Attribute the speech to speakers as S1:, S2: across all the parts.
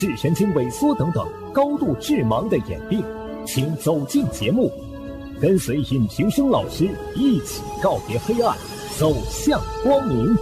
S1: 视神经萎缩等等高度致盲的眼病，请走进节目，跟随尹平生老师一起告别黑暗，走向光明。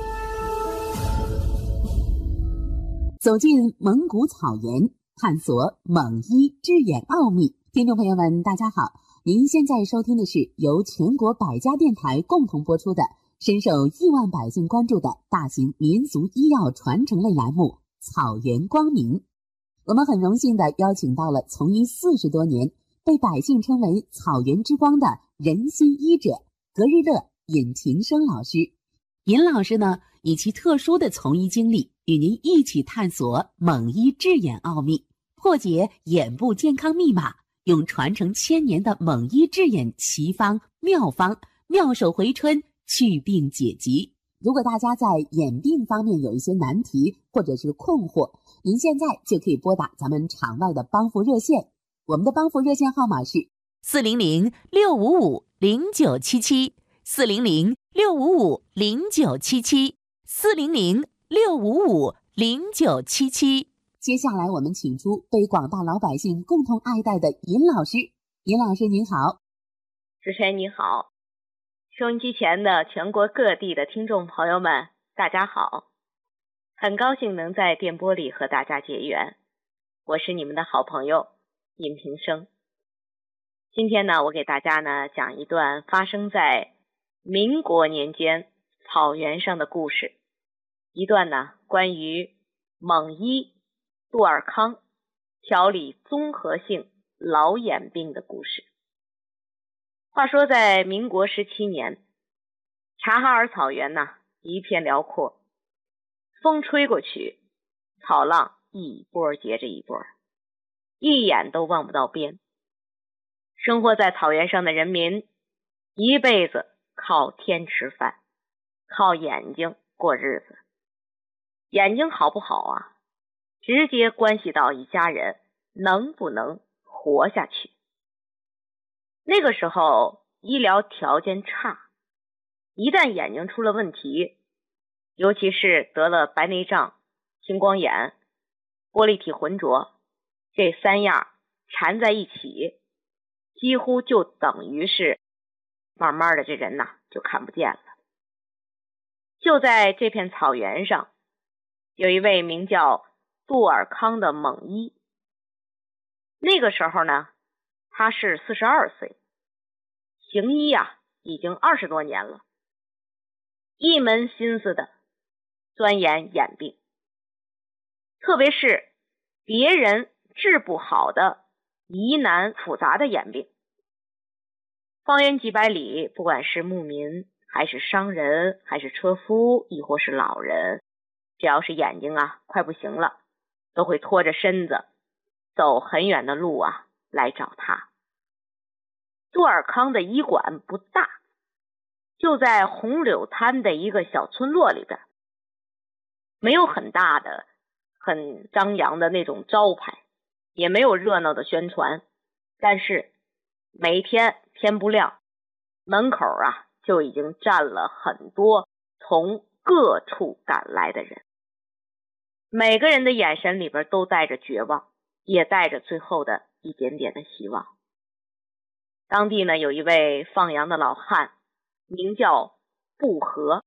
S2: 走进蒙古草原，探索蒙医治眼奥秘。听众朋友们，大家好，您现在收听的是由全国百家电台共同播出的深受亿万百姓关注的大型民族医药传承类栏目《草原光明》。我们很荣幸地邀请到了从医40多年，被百姓称为草原之光的人心医者格日乐尹平生老师。尹老师呢，以其特殊的从医经历，与您一起探索蒙医治眼奥秘，破解眼部健康密码，用传承1000年的蒙医治眼奇方妙方，妙手回春，祛病解疾。如果大家在眼病方面有一些难题或者是困惑，您现在就可以拨打咱们场外的帮扶热线，我们的帮扶热线号码是400-655-0977，400-655-0977。接下来我们请出被广大老百姓共同爱戴的尹老师。尹老师您好。
S3: 主持人你好，收音机前的全国各地的听众朋友们大家好，很高兴能在电波里和大家结缘，我是你们的好朋友尹平生。今天呢，我给大家呢讲一段发生在民国年间草原上的故事，一段呢关于蒙医杜尔康调理综合性老眼病的故事。话说在民国17年，察哈尔草原呢一片辽阔，风吹过去，草浪一波接着一波，一眼都望不到边。生活在草原上的人民一辈子靠天吃饭，靠眼睛过日子。眼睛好不好啊，直接关系到一家人能不能活下去。那个时候医疗条件差，一旦眼睛出了问题，尤其是得了白内障、青光眼、玻璃体浑浊，这3样缠在一起，几乎就等于是慢慢的这人呐就看不见了。就在这片草原上，有一位名叫杜尔康的蒙医。那个时候呢，他是42岁，行医已经20多年了，一门心思的钻研眼病，特别是别人治不好的疑难复杂的眼病。方圆几百里，不管是牧民还是商人还是车夫亦或是老人，只要是眼睛快不行了，都会拖着身子走很远的路来找他。杜尔康的医馆不大，就在红柳滩的一个小村落里边，没有很大的很张扬的那种招牌，也没有热闹的宣传，但是每天天不亮，门口就已经站了很多从各处赶来的人，每个人的眼神里边都带着绝望，也带着最后的一点点的希望。当地呢有一位放羊的老汉，名叫布和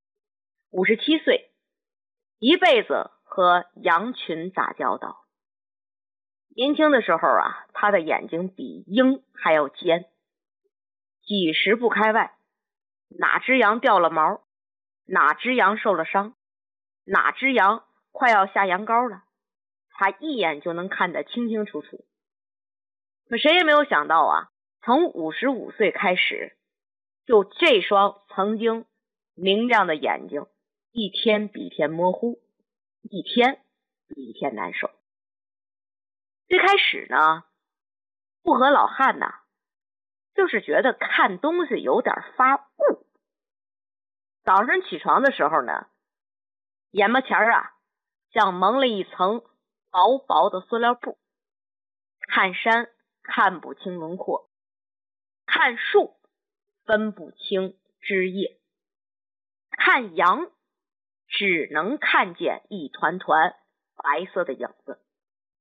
S3: ，57岁，一辈子和羊群打交道。年轻的时候他的眼睛比鹰还要尖，几十步开外，哪只羊掉了毛，哪只羊受了伤，哪只羊快要下羊羔了，他一眼就能看得清清楚楚。可谁也没有想到从55岁开始，就这双曾经明亮的眼睛一天比一天模糊，一天比一天难受。最开始呢，布和老汉就是觉得看东西有点发雾。早上起床的时候呢，眼巴前像蒙了一层薄薄的塑料布，看山看不清轮廓，看树分不清枝叶，看羊只能看见一团团白色的影子。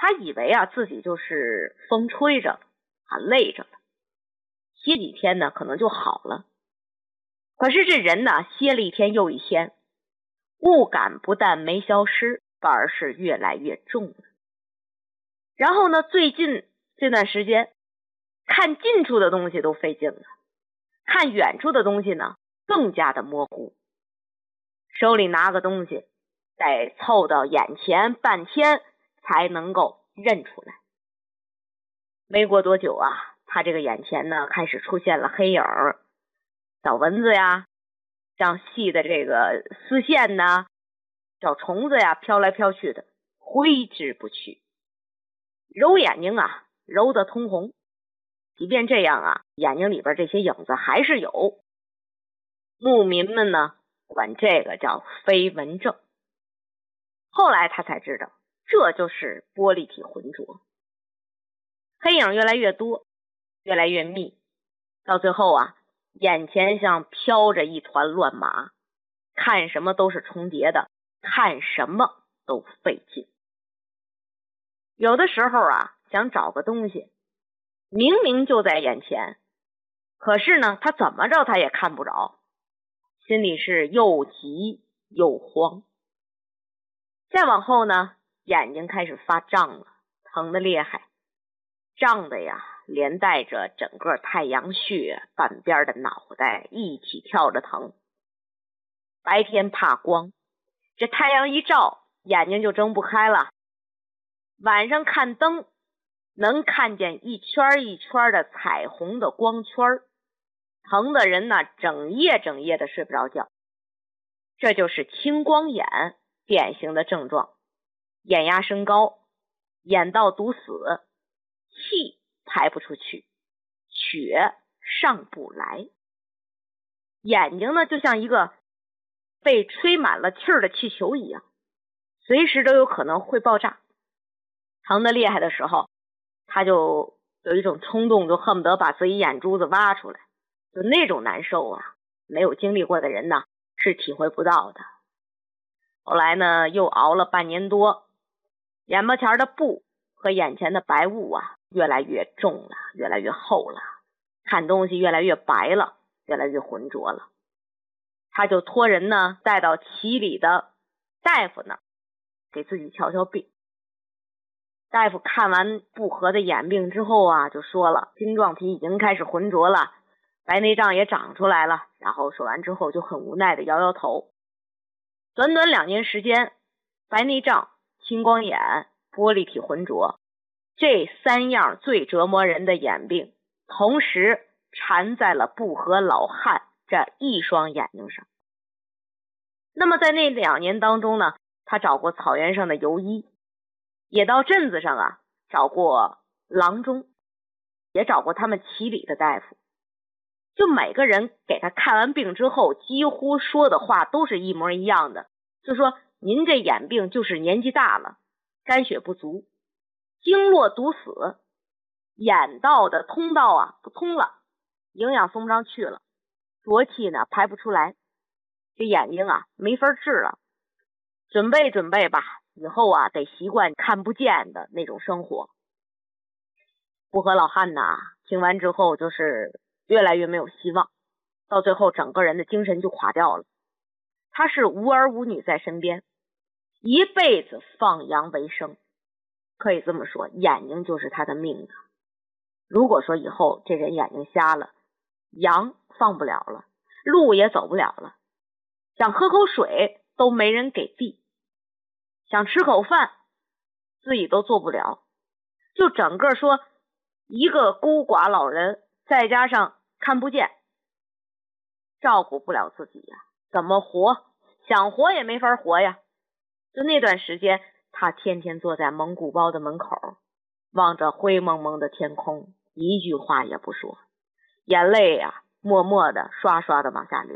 S3: 他以为自己就是风吹着了累着了，歇几天呢可能就好了。可是这人呢歇了一天又一天，恶感不但没消失，反而是越来越重了。然后呢，最近这段时间看近处的东西都费劲了，看远处的东西呢更加的模糊，手里拿个东西得凑到眼前半天才能够认出来。没过多久他这个眼前呢开始出现了黑影儿，小蚊子呀，像细的这个丝线呐，小虫子呀，飘来飘去的，挥之不去。揉眼睛揉得通红，即便这样眼睛里边这些影子还是有。牧民们呢管这个叫飞蚊症。后来他才知道，这就是玻璃体浑浊。黑影越来越多，越来越密，到最后眼前像飘着一团乱麻，看什么都是重叠的，看什么都费劲。有的时候想找个东西，明明就在眼前，可是呢他怎么着他也看不着，心里是又急又慌。再往后呢，眼睛开始发胀了，疼得厉害，胀的连带着整个太阳穴半边的脑袋一起跳着疼。白天怕光，这太阳一照眼睛就睁不开了，晚上看灯能看见一圈一圈的彩虹的光圈，疼的人呢整夜的睡不着觉。这就是青光眼典型的症状，眼压升高，眼道堵死，气排不出去，血上不来。眼睛呢就像一个被吹满了气儿的气球一样，随时都有可能会爆炸。疼得厉害的时候，他就有一种冲动，就恨不得把自己眼珠子挖出来，就那种难受没有经历过的人呢是体会不到的。后来呢又熬了半年多，眼巴前的布和眼前的白雾越来越重了，越来越厚了，看东西越来越白了，越来越浑浊了。他就托人呢带到旗里的大夫那儿给自己瞧瞧病。大夫看完不和的眼病之后就说了，晶状体已经开始浑浊了，白内障也长出来了。然后说完之后就很无奈的摇摇头。短短2年时间，白内障、青光眼、玻璃体浑浊这3样最折磨人的眼病同时缠在了不和老汉这一双眼睛上。那么在那2年当中呢，他找过草原上的游医，也到镇子上找过郎中，也找过他们旗里的大夫。就每个人给他看完病之后，几乎说的话都是一模一样的，就说您这眼病就是年纪大了，肝血不足，经络堵死，眼道的通道不通了，营养送不上去了，浊气呢排不出来，这眼睛没法治了，准备吧，以后得习惯看不见的那种生活。不和老汉听完之后就是越来越没有希望，到最后整个人的精神就垮掉了。他是无儿无女在身边，一辈子放羊为生，可以这么说，眼睛就是他的命如果说以后这人眼睛瞎了，羊放不了了，路也走不了了，想喝口水都没人给递，想吃口饭自己都做不了，就整个说一个孤寡老人，再加上看不见，照顾不了自己怎么活？想活也没法活呀。就那段时间，他天天坐在蒙古包的门口，望着灰蒙蒙的天空，一句话也不说，眼泪默默的刷刷的往下流。